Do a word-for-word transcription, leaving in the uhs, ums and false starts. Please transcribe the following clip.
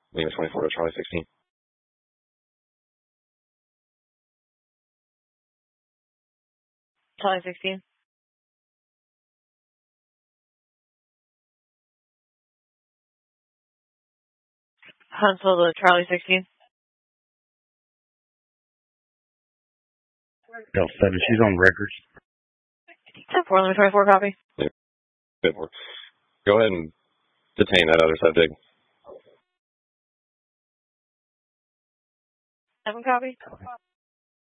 Lima twenty-four to Charlie sixteen. Charlie sixteen. Huntsville to Charlie sixteen. Del seven, she's on records. ten four, Lima twenty-four, copy. Yeah. Go ahead and detain that other subject. seven, copy.